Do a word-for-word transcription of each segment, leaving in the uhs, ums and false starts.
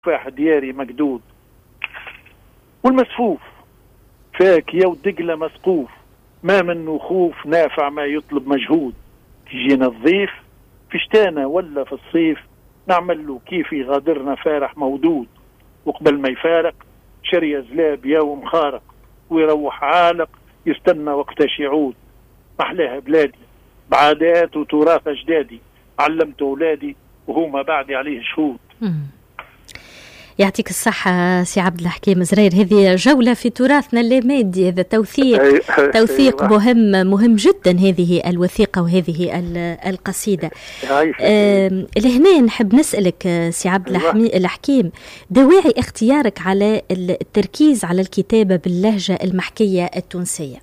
تفاح دياري مقدود، والمسفوف فاكية ودقلة مسقوف، ما منه خوف نافع ما يطلب مجهود. تجينا الضيف في شتانا ولا في الصيف، نعمل له كيف يغادرنا فارح مودود، وقبل ما يفارق شري زلاب يوم خارق، ويروح عالق يستنى وقتاش يعود. محلاها بلادي بعادات وتراث أجدادي، علمت أولادي وهما بعد عليه شهود. يعطيك الصحة سي عبد الحكيم زرير. هذه جولة في تراثنا اللامادي، هذا توثيق توثيق مهم مهم جدا، هذه الوثيقة وهذه القصيدة. آه لهنا نحب نسألك سي عبد الحكيم، دواعي اختيارك على التركيز على الكتابة باللهجة المحكية التونسية؟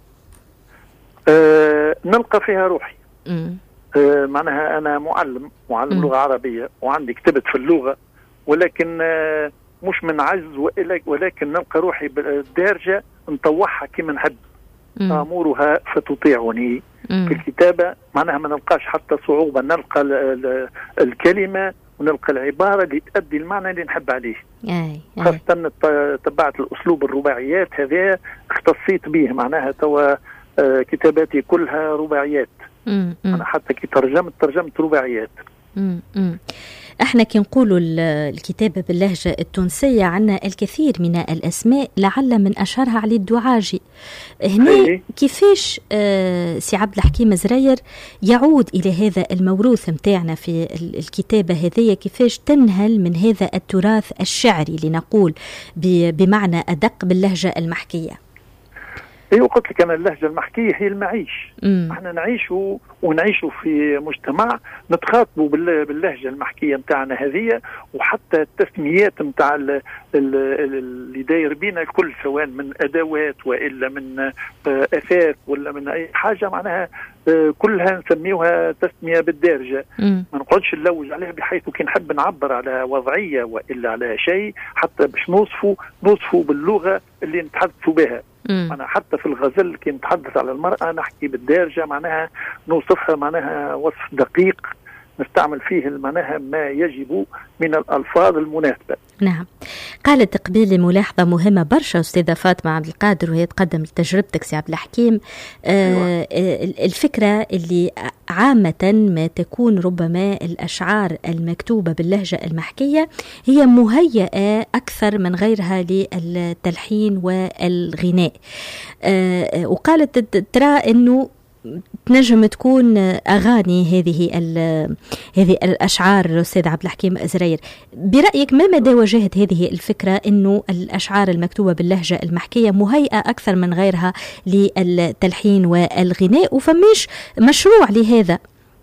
آه نلقى فيها روحي. آه معناها أنا معلم معلم م. لغة عربية، وعندي كتبت في اللغة، ولكن آه مش من عجز، ولكن نلقى روحي بالدارجة نطوعها كما نحب. آمورها فتطيعني في الكتابة، معناها ما نلقاش حتى صعوبة، نلقى الكلمة ونلقى العبارة اللي تؤدي المعنى اللي نحب عليه. خاصة تبعت الأسلوب الرباعيات، هذا اختصيت به، معناها توا آه كتاباتي كلها رباعيات. أنا حتى كي ترجمت ترجمت رباعيات. مم. احنا كي نقولوا الكتابة باللهجة التونسية عنا الكثير من الأسماء، لعل من أشهرها علي الدعاجي. هنا كيفاش آه سي عبد الحكيم زرير يعود إلى هذا الموروث متاعنا في الكتابة هذه؟ كيفاش تنهل من هذا التراث الشعري لنقول بمعنى أدق باللهجة المحكية؟ ايوه قلت لك انا اللهجه المحكيه هي المعيش. مم. احنا نعيشوا ونعيشوا في مجتمع نتخاطبوا باللهجه المحكيه نتاعنا هذه، وحتى التسميات نتاع اللي داير بينا الكل، سواء من ادوات والا من اثاث ولا من اي حاجه، معناها كلها نسميوها تسميه بالدارجه. مم. ما نقعدش نلوج عليها، بحيث كي نحب نعبر على وضعيه والا على شيء حتى باش نوصفوا نوصفوا باللغه اللي نتحدثوا بها. أنا حتى في الغزل كي نتحدث على المرأة نحكي بالدارجة، معناها نوصفها معناها وصف دقيق نستعمل فيه معناها ما يجب من الألفاظ المناسبة. نعم. قالت قبيل ملاحظة مهمة برشا أستاذة فاطمة عبد القادر، وهي تقدم لتجربتك سي عبد الحكيم. آه الفكرة اللي عامة ما تكون ربما الأشعار المكتوبة باللهجة المحكية هي مهيئة أكثر من غيرها للتلحين والغناء. آه وقالت ترى أنه تنجم تكون أغاني هذه هذه الأشعار. أستاذ عبد الحكيم زرير، برأيك ما مدى وجهة هذه الفكرة إنه الأشعار المكتوبة باللهجة المحكية مهيئة أكثر من غيرها للتلحين والغناء، وفماش مشروع لهذا؟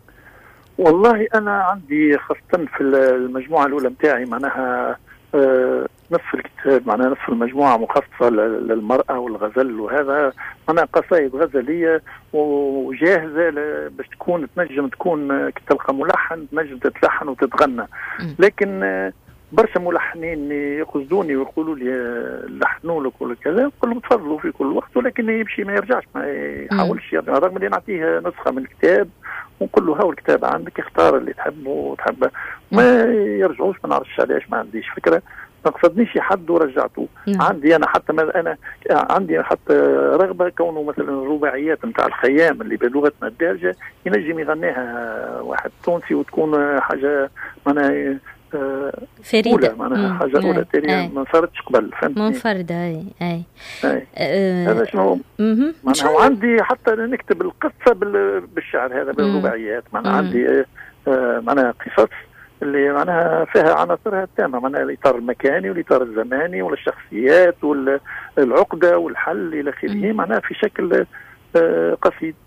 والله أنا عندي خاصة في المجموعة الأولى متاعي معناها آه نصف الكتاب، معناها نصف المجموعة مخصصة للمرأة والغزل، وهذا معناها قصائد غزلية وجاهزة باش تكون تنجم تكون تلقى ملحن تنجم تتلحن وتتغنى. لكن برشا ملحنين يقصدوني ويقولوا لي لحنوا لك ولا كذا، نقول لهم تفضلوا في كل وقت، ولكن يمشي ما يرجعش ما يحاولش يرجع، رغم اللي نعطيه نسخة من الكتاب ونقول له هاو الكتاب عندك اختار اللي تحبه وتحبه، ما يرجعوش، ما نعرفش علاش، ما عنديش فكرة، ما قصدنيش حد ورجعته. نعم. عندي انا حتى ما انا عندي حتى رغبه كونه مثلا الرباعيات نتاع الخيام اللي بلغتنا الدارجه ينجم يغنيها واحد تونسي وتكون حاجه معناها فريده، معناها حاجه اولى تاليه ما صارتش قبل، فهمتني؟ منفرده. اي اي, أي. أه هذا شنو معناها. وعندي حتى نكتب القصه بالشعر هذا بالرباعيات، معناها عندي معناها قصص اللي معناها فيها عناصرها التامة، معناها الإطار المكاني والإطار الزماني والشخصيات والعقدة والحل إلى آخره، معناها في شكل قصيد.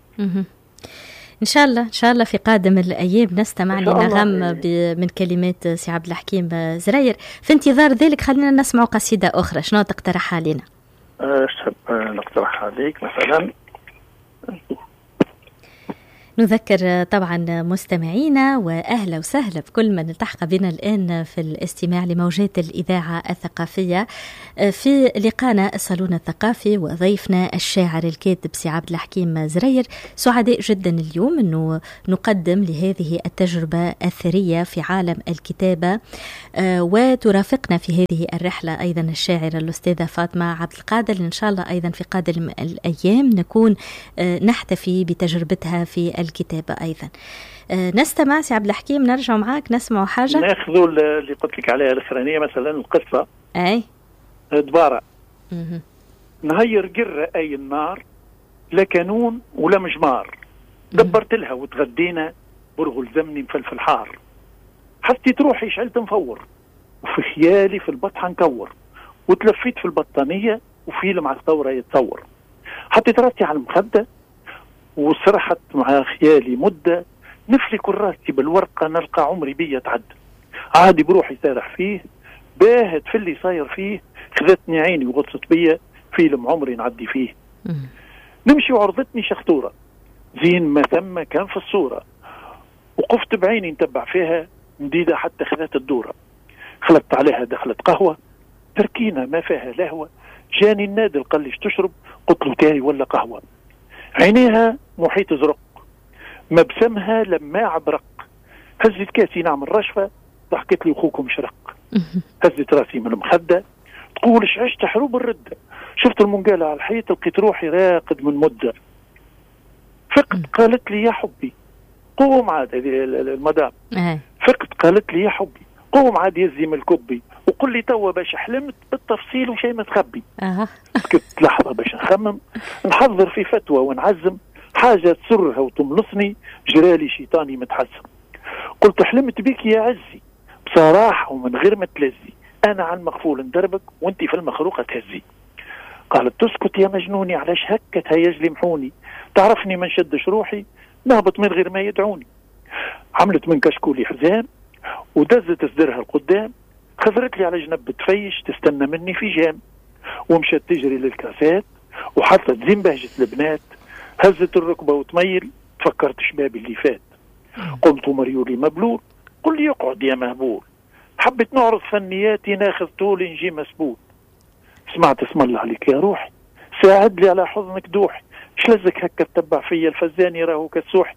إن شاء الله إن شاء الله في قادم الأيام نستمع لنغم من كلمات سي عبد الحكيم زرير. في انتظار ذلك خلينا نسمع قصيدة أخرى، شنو تقترح علينا؟ أه نقترح عليك مثلا نذكر طبعا مستمعينا وأهلا وسهلا بكل من التحق بنا الآن في الاستماع لموجات الإذاعة الثقافية في لقانا الصالون الثقافي، وضيفنا الشاعر الكاتب سي عبد الحكيم زرير. سعداء جدا اليوم أنه نقدم لهذه التجربة الثرية في عالم الكتابة، وترافقنا في هذه الرحلة أيضا الشاعرة الأستاذة فاطمة عبد القادر. إن شاء الله أيضا في قادم الأيام نكون نحتفي بتجربتها في الكتابة أيضا. نستمع سي عبد الحكيم، نرجع معاك نسمع حاجة. ناخذوا اللي قلت لك عليها الأخرانية، مثلا القصة أي دبارة نهير قرة أي النار لا كانون ولا مجمار، دبرت لها وتغدينا برغل زمني مفلفل حار، حسيت روحي شعلت مفور وفي خيالي في البطحة نكور، وتلفيت في البطانية وفيلم على الثورة يتصور، حطيت راسي على المخدة وسرحت مع خيالي مدة، نفلك راسي بالورقة نلقى عمري بيا تعدى، عادي بروحي سارح فيه باهت في اللي صاير فيه، خذتني عيني وغطست بيا فيلم عمري نعدي فيه. نمشي وعرضتني شخطورة زين ما ثم كان في الصورة، وقفت بعيني نتبع فيها مديدة حتى خذت الدورة، خلطت عليها دخلت قهوة تركينا ما فيها لهوة، جاني النادل قال ليش تشرب، قلت له تاي ولا قهوة، عينيها محيط زرق مبسمها لماع برق، هزت كاسي نعمل رشفة ضحكت لي اخوكم شرق، هزت راسي من المخدة تقول اش عشت حروب الردة، شفت المنقالة على الحيط لقيت روحي راقد من مدة، فقت قالت لي يا حبي قوم عاد المدام، فقت قالت لي يا حبي قوم عاد يزي من الكبي وقل لي توا باش حلمت بالتفصيل وشي متخبي. أه. سكت لحظة باش نخمم نحضر في فتوى ونعزم حاجة تسرها وتملصني، جرالي شيطاني متحسم، قلت حلمت بيك يا عزي بصراحة ومن غير ما تلزي، أنا عن مغفول ندربك وانتي في المخروقة تهزي. قالت تسكت يا مجنوني علاش هكا تهيج لي محوني، تعرفني من شدش روحي نهبط من غير ما يدعوني، عملت من كشكولي حزام ودزت صدرها القدام، خزرت لي على جنب تفيش تستنى مني في جام، ومشت تجري للكاسات وحطت زين بهجة البنات، هزت الركبة وتميل تفكرت شبابي اللي فات، قلت مريولي مبلول قل لي يقعد يا مهبول، حبيت نعرض فنياتي ناخذ طول نجي مسبول، سمعت اسم الله عليك يا روحي ساعد لي على حضنك دوحي، شلزك هكا تتبع فيا الفزاني راهو كالسوحي،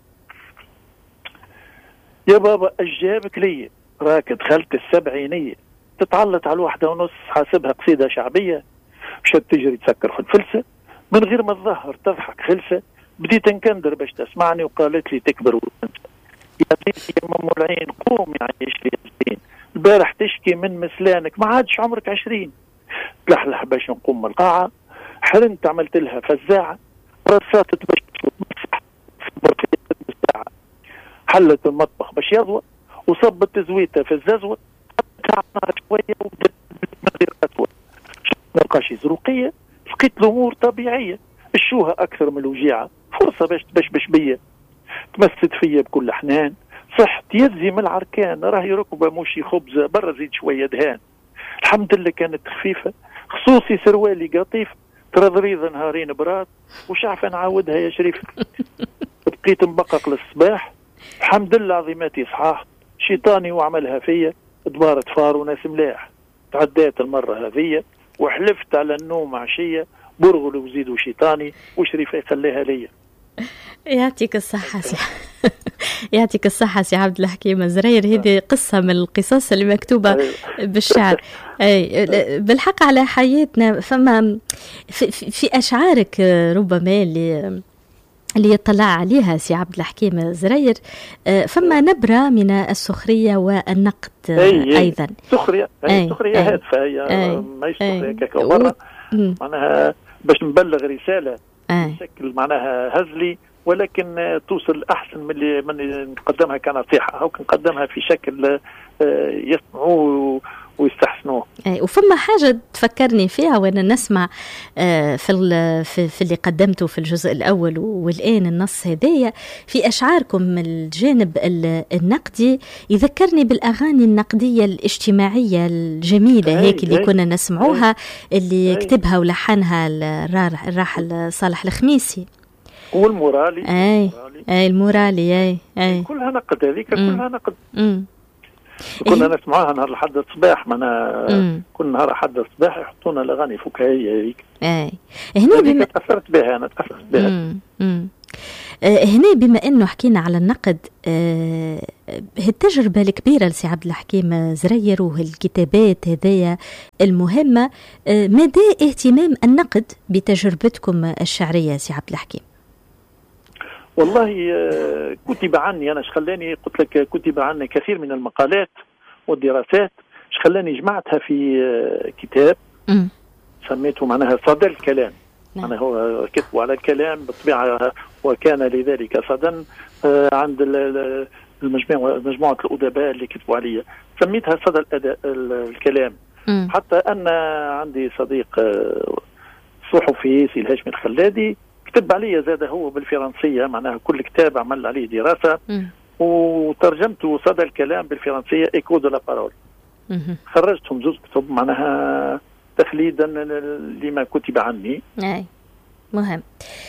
يا بابا اجابك ليا راك دخلت السبعينية، تتعلط على الواحدة ونص حاسبها قصيدة شعبية، مشت تجري تسكر في الفلسة من غير ما تظهر تضحك خلسة، بديت انكندر باش تسمعني وقالت لي تكبر وتنسى، يا بنتي يا مم العين قومي عايش لي زين، البارح تشكي من مسلانك ما عادش عمرك عشرين، تلحلح باش نقوم من القاعة، حرنت عملت لها فزاعة رصاتت باش تمسح ساعة، حلت المطبخ باش يضوى وصبت تزويتها في الززوة، حطت نار شوية وبدت من غير قسوة، نلقاش زروقية لقيت الأمور طبيعية، الشوهة أكثر من الوجيعة فرصة باش تبشبش بيا، تمست فيا بكل حنان صحت يزي من العركان، راهي ركبة موشي خبزة برا زيد شوية دهان، الحمد لله كانت خفيفة خصوصي سروالي قطيف، ترضريض نهارين براد وشعفة نعاودها يا شريف، بقيت مبقق للصباح الحمد لله عظيماتي صحاح، شيطاني وعملها فيا دبارة فار وناس ملاح، تعديت المرة هذية وحلفت على النوم عشية برغل وزيد وشيطاني وشريفة يخليها ليا. يعطيك الصحة سي يعطيك الصحة سي عبد الحكيم زرير، هذه قصة من القصص اللي مكتوبة بالشعر. أي بالحق على حياتنا، فما في, في أشعارك ربما اللي اللي يطلع عليها سي عبد الحكيم زرير فما نبرة من السخرية والنقد أي أيضا. سخرية أي سخرية هادفة، هي ماهيش سخرية كاكا مرة، معناها باش نبلغ رسالة بشكل معناها هزلي، ولكن توصل أحسن من اللي من نقدمها كنصيحة أو نقدمها في شكل يسمعوه ويستحسنوه. وفما حاجة تفكرني فيها وأنا نسمع في في اللي قدمته في الجزء الأول والآن النص هدايا في أشعاركم من الجانب النقدي، يذكرني بالأغاني النقدية الاجتماعية الجميلة هيك اللي كنا نسمعوها، اللي كتبها ولحنها الراحل صالح الخميسي. والمورالي اي اي المورالي اي اي كلها نقد، هذيك كلها نقد. امم كنا إيه؟ نسمعها نهار الحد الصباح، معنا كل نهار الحد الصباح يحطونا الاغاني فكاهيه هذيك. اي هنا بما تاثرت بها انا تاثرت بها. امم امم آه هنا بما انه حكينا على النقد، آه التجربه الكبيره لسي عبد الحكيم زرير وهالكتابات هذيا المهمه، آه مدى اهتمام النقد بتجربتكم الشعريه سي عبد الحكيم؟ والله كتب عني أنا، خلاني قلت لك كتب عني كثير من المقالات والدراسات، خلاني جمعتها في كتاب م. سميته معناها صدى الكلام. نعم. أنا هو كتبوا على الكلام بالطبيعة، وكان لذلك صدى عند المجموعة مجموعة الأدباء اللي كتبوا عليها، سميتها صدى الأداء الكلام. م. حتى أن عندي صديق صحفي سي الهاشمي الخلادي كتب عليه زاد هو بالفرنسية، معناها كل كتاب عمل عليه دراسة م. وترجمته صدى الكلام بالفرنسية إيكو دو لا بارول. خرجتهم زوج كتب معناها تخليدا لما كتب عني. أي مهم.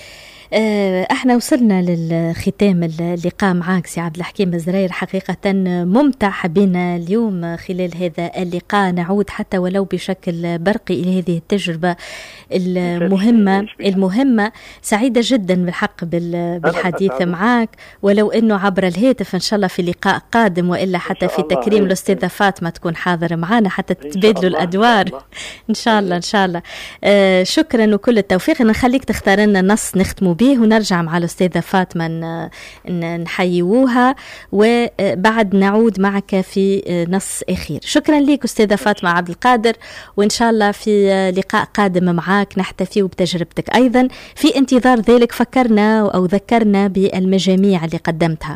احنا وصلنا للختام اللقاء معاك سي عبد الحكيم زرير، حقيقة ممتع. حبينا اليوم خلال هذا اللقاء نعود حتى ولو بشكل برقي إلى هذه التجربة المهمة المهمة سعيدة جدا بالحق بالحديث معاك، ولو أنه عبر الهاتف إن شاء الله في لقاء قادم، وإلا حتى في تكريم الأستاذة فاطمة تكون حاضرة معنا حتى تتبادلوا الأدوار إن شاء الله. إن شاء الله. آه شكرا وكل التوفيق. نخليك تختار لنا نص نختموا به ونرجع مع الأستاذة فاطمة نحيوها، وبعد نعود معك في نص أخير. شكرا لك أستاذة فاطمة عبد القادر، وإن شاء الله في لقاء قادم معك نحتفي بتجربتك أيضا. في انتظار ذلك فكرنا أو ذكرنا بالمجاميع اللي قدمتها.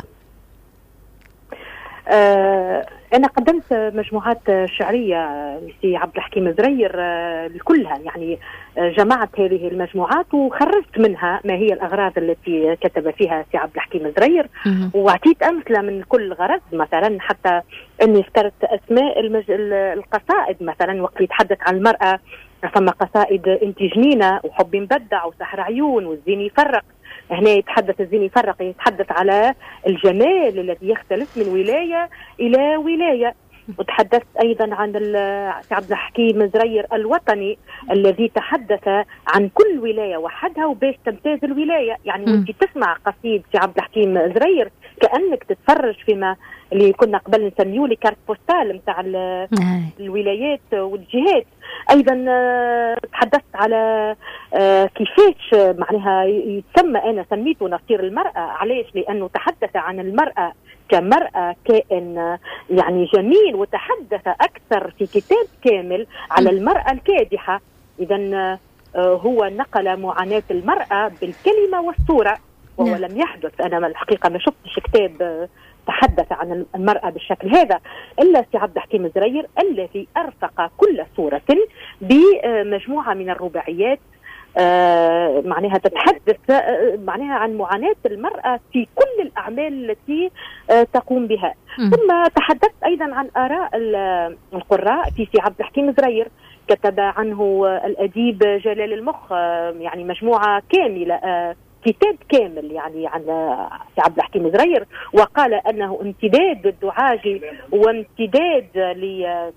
آه أنا قدمت مجموعات شعرية لسي عبد الحكيم زرير كلها، يعني جمعت هذه المجموعات وخرجت منها ما هي الأغراض التي كتب فيها سي عبد الحكيم زرير، وأعطيت أمثلة من كل غرض. مثلا حتى أني اخترت أسماء المج... القصائد، مثلا وقت يتحدث عن المرأة فما قصائد انت جنينة وحب مبدع وسحر عيون والزين يفرق. هنا يتحدث الزين يفرق، يتحدث على الجمال الذي يختلف من ولاية إلى ولاية. وتحدثت أيضا عن عبد الحكيم زرير الوطني الذي تحدث عن كل ولاية وحدها وباش تمتاز الولاية. يعني وانت تسمع قصيد عبد الحكيم زرير كأنك تتفرج فيما اللي كنا قبل نسميه لي كارت بوستال متاع الولايات والجهات. أيضا تحدثت على كيفاش معناها يتسمى، أنا سميته نصير المرأة. علاش؟ لأنه تحدث عن المرأة كمرأة كائن يعني جميل، وتحدث أكثر في كتاب كامل على المرأة الكادحة. إذن هو نقل معاناة المرأة بالكلمة والصورة، وهو لم يحدث. أنا الحقيقة ما شفتش كتاب تحدث عن المرأة بالشكل هذا إلا سي عبد الحكيم زرير، الذي أرفق كل صورة بمجموعة من الرباعيات آه معناها تتحدث آه معناها عن معاناة المرأة في كل الأعمال التي آه تقوم بها. م. ثم تحدثت أيضا عن آراء القراء في سي عبد الحكيم زرير. كتب عنه الأديب جلال المخ آه يعني مجموعة كاملة، آه كتاب كامل يعني عن سي عبد الحكيم زرير، وقال أنه امتداد للدعاجي وامتداد ل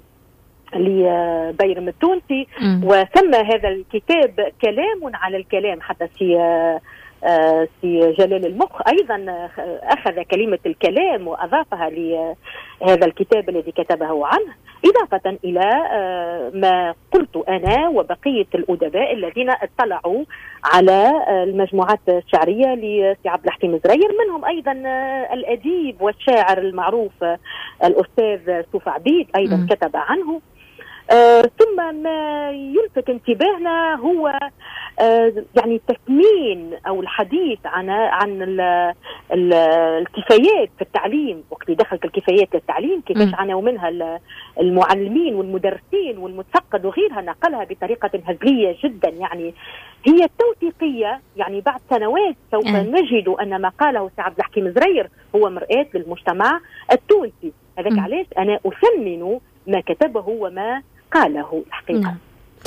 لبيرم التونسي، وسمى هذا الكتاب كلام على الكلام. حتى في في جلال المخ أيضا أخذ كلمة الكلام وأضافها لهذا الكتاب الذي كتبه عنه، إضافة إلى ما قلت أنا وبقية الأدباء الذين اطلعوا على المجموعات الشعرية لسي عبد الحكيم زرير، منهم أيضا الأديب والشاعر المعروف الأستاذ سوف عبيد أيضا م. كتب عنه. آه ثم ما يلفت انتباهنا هو آه يعني تثمين أو الحديث عن عن ال ال الكفايات في التعليم. وقت دخلت الكفايات للتعليم كيفاش عناوا منها المعلمين والمدرسين والمتفقد وغيرها، نقلها بطريقة هزلية جدا. يعني هي توثيقية، يعني بعد سنوات سوف نجد أن ما قاله سي عبد الحكيم زرير هو مرآة للمجتمع التونسي. هذاك علاش أنا أثمن ما كتبه وما قاله الحقيقة.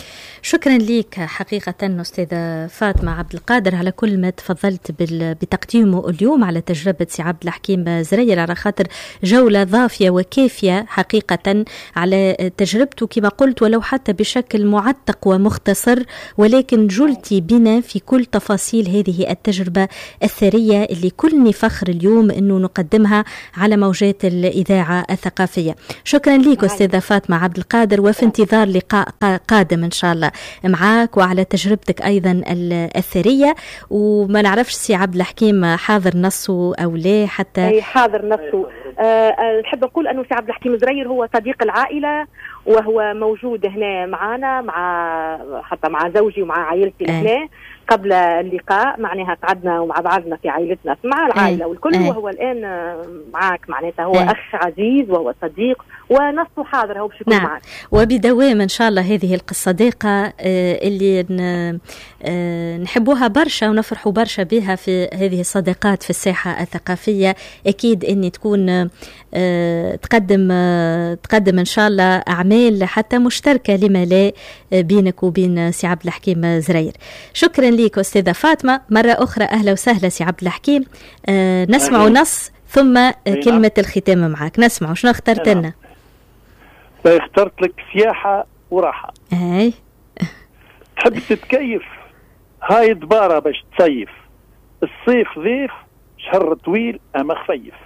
شكرا لك حقيقة أستاذة فاطمة عبد القادر على كل ما تفضلت بتقديمه اليوم على تجربة سي عبد الحكيم زرير، على خاطر جولة ضافية وكافية حقيقة على تجربته كما قلت، ولو حتى بشكل معتق ومختصر، ولكن جلتي بنا في كل تفاصيل هذه التجربة الثرية اللي كلني فخر اليوم أنه نقدمها على موجات الإذاعة الثقافية. شكرا لك أستاذة فاطمة عبد القادر، وفي انتظار لقاء قادم إن شاء الله معاك وعلى تجربتك أيضا الثرية. وما نعرفش سي عبد الحكيم حاضر نصه أو لا حتى؟ أي حاضر نصه. أه نحب أقول أنه سي عبد الحكيم زرير هو صديق العائلة، وهو موجود هنا معنا، مع حتى مع زوجي ومع عائلتي هنا قبل اللقاء، معناها قعدنا مع بعضنا في عائلتنا مع العائلة والكل، وهو الآن معك، معناتها هو أخ عزيز وهو صديق ونصه حاضر هو بشكل نعم. معك. وبدوام إن شاء الله هذه الصديقة اللي نحبوها برشا ونفرحوا برشا بها في هذه الصداقات في الساحة الثقافية، أكيد أني تكون تقدم تقدم إن شاء الله أعمال حتى مشتركة لما لا بينك وبين سي عبد الحكيم زرير. شكرا لك أستاذة فاطمة مرة أخرى، أهلا وسهلا سي عبد الحكيم. أه نسمع نص ثم أه كلمة الختام معك. نسمع شنو اخترت لنا؟ اخترت لك سياحة وراحة. اي تحب تتكيف، هاي دبارة باش تصيف، الصيف ضيف، شهر طويل أما خفيف.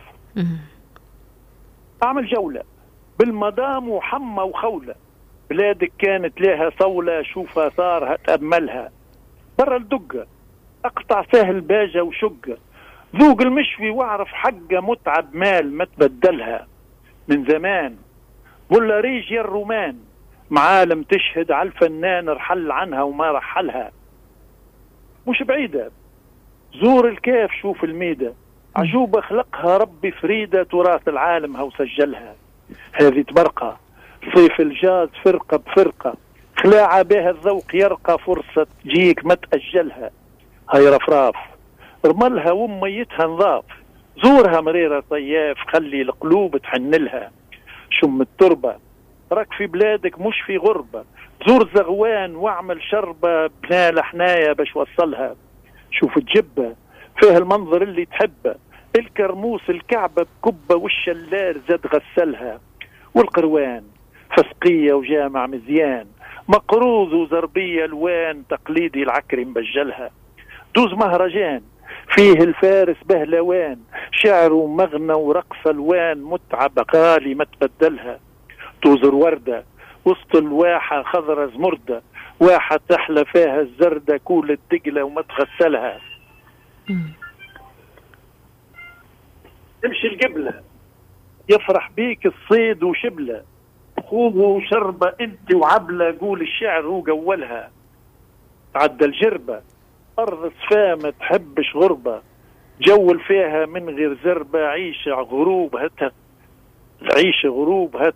أعمل جولة بالمدام وحمى وخولة، بلادك كانت لها صولة، شوف آثارها تأملها، برا الدقة أقطع سهل باجة وشقة، ذوق المشوي واعرف حقه، متعب مال ما تبدلها. من زمان ولا ريج يا الرومان، معالم تشهد على الفنان رحل عنها وما رحلها. مش بعيدة زور الكاف، شوف الميدة، عجوبة خلقها ربي فريدة، تراث العالم هو سجلها. هذه تبرقة صيف الجاز فرقة بفرقة، خلاعة بها الذوق يرقى، فرصة تجيك ما تأجلها. هاي رفراف رملها وميتها نظاف، زورها مريرة طياف، خلي القلوب تحنلها. شم التربة راك في بلادك مش في غربة، زور زغوان واعمل شربة، بنال حناية باش وصلها. شوف الجبة فيها المنظر اللي تحبه، الكرموس الكعبة بكبة، والشلال زاد غسلها. والقروان فسقية وجامع مزيان، مقروض وزربية الوان، تقليدي العكري مبجلها. دوز مهرجان فيه الفارس بهلوان، شعر ومغنى ورقص الوان، متعب غالي ما تبدلها. توزر وردة وسط الواحة خضرة زمردة، واحة تحلى فيها الزردة، كول الدقلة وما تغسلها. تمشي القبلة يفرح بيك الصيد وشبلة، خوض وشربة انت وعبلة، قول الشعر هو قولها. تعدى الجربة أرض صفا ما تحبش غربة، جول فيها من غير زربة، عيش غروب هات عيش غروب هات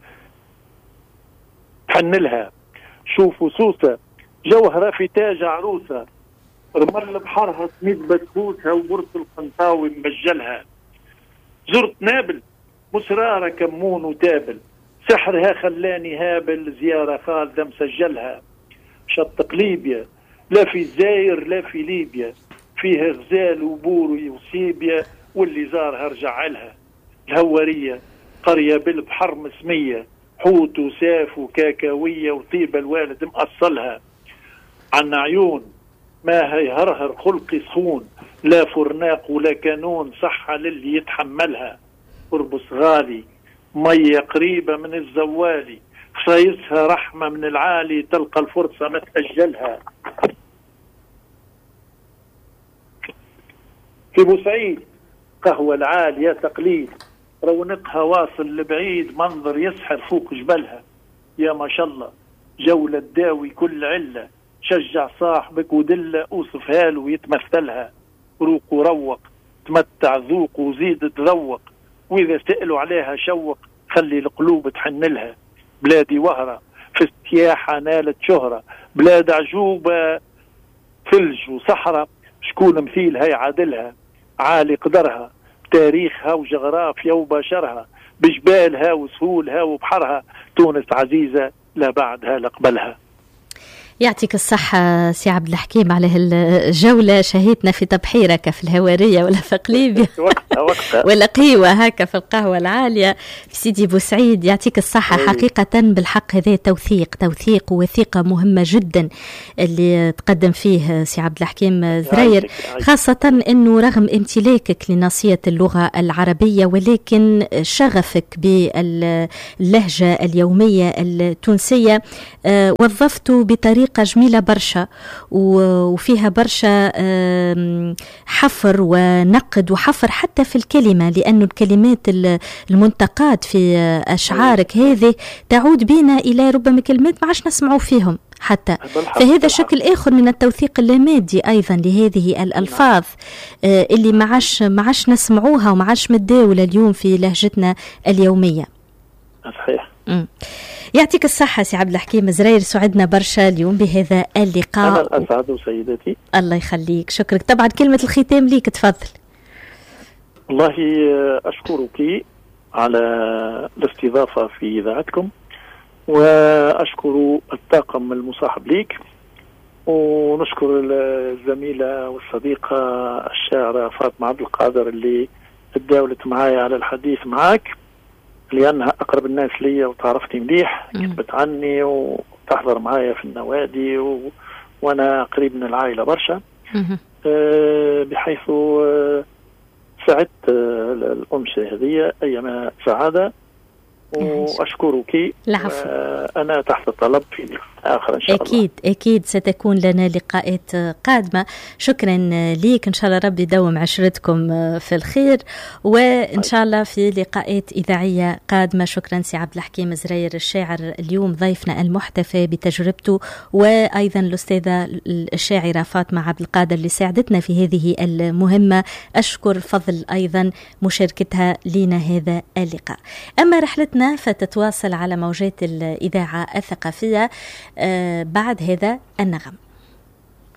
تحنلها. شوفوا سوسة جوهرة في تاج عروسة، رمل بحرها سميد بسبوسها، وبرص القنطاوي مبجلها. زرت نابل مسرارة كمون وتابل، سحرها خلاني هابل، زيارة خالدة مسجلها. شط ليبيا لا في الجزائر لا في ليبيا، فيها غزال وبوري وسيبيا، واللي زارها رجع لها. الهوارية قرية بالبحر مسمية، حوت وساف وكاكاوية، وطيبة الوالد مأصلها. عنا عيون ما هي هرهر خلقي سخون، لا فرناق ولا كانون، صحة للي يتحملها. قربص غالي مية قريبة من الزوالي، خصايصها رحمة من العالي، تلقى الفرصة ما تأجلها. في بوسعيد قهوة العالية تقليد، رونقها واصل لبعيد، منظر يسحر فوق جبلها. يا ما شاء الله جولة تداوي كل علة، شجع صاحبك ودلة، اوصفها له ويتمثلها. روق وروق تمتع ذوق وزيد تذوق، واذا سألوا عليها شوق، خلي القلوب تحنلها. بلادي وهرة في السياحة نالت شهرة، بلاد عجوبة ثلج وصحراء، شكون مثيلها يعادلها. عالي قدرها تاريخها وجغرافيا وبشرها، بجبالها وسهولها وبحرها، تونس عزيزة لا بعدها لقبلها. يعطيك الصحة سي عبد الحكيم على هالجولة، شهيتنا في تبحيرك في الهوارية ولا في قليبية ولا قهوة هكا في القهوة العالية في سيدي بوسعيد. يعطيك الصحة. حقيقة بالحق هذا توثيق توثيق ووثيقة مهمة جدا اللي تقدم فيه سي عبد الحكيم ذرير، خاصة أنه رغم امتلاكك لناصية اللغة العربية ولكن شغفك باللهجة اليومية التونسية وظفته بطريقة جميلة برشا وفيها برشا حفر ونقد وحفر حتى في الكلمة، لأن الكلمات المنتقات في أشعارك هذه تعود بنا إلى ربما كلمات ما عادش نسمعوا فيهم حتى، فهذا شكل آخر من التوثيق اللامادي أيضا لهذه الألفاظ اللي ما عادش ما عادش نسمعوها وما عادش متداولة اليوم في لهجتنا اليومية. صحيح. م. يعطيك الصحة سي عبد الحكيم ذرير، سعدنا برشا اليوم بهذا اللقاء. أنا الأسعد سيدتي. الله يخليك، شكرك. طبعا كلمة الختام ليك، تفضل. والله أشكرك على الاستضافة في إذاعتكم، وأشكر الطاقم المصاحب ليك، ونشكر الزميلة والصديقة الشاعرة فاطمة عبد القادر اللي تداولت معايا على الحديث معاك، لأنها أقرب الناس لي وتعرفتي مليح، كتبت عني وتحضر معايا في النوادي و... وأنا قريب من العائلة برشا، أه بحيث أه سعدت أه الأمشة هذه أيما سعادة، وأشكرك. العفو. أنا تحت الطلب في لقاء آخر إن شاء أكيد الله. أكيد أكيد ستكون لنا لقاءات قادمة. شكرا ليك، إن شاء الله ربي يدوم عشرتكم في الخير، وإن شاء الله في لقاءات إذاعية قادمة. شكرا سي عبد الحكيم ذرير الشاعر اليوم ضيفنا المحتفى بتجربته، وأيضا الأستاذة الشاعرة فاطمة عبد القادر اللي ساعدتنا في هذه المهمة. أشكر فضل أيضا مشاركتها لنا هذا اللقاء. أما رحلتنا فتتواصل على موجات الإذاعة الثقافية بعد هذا النغم.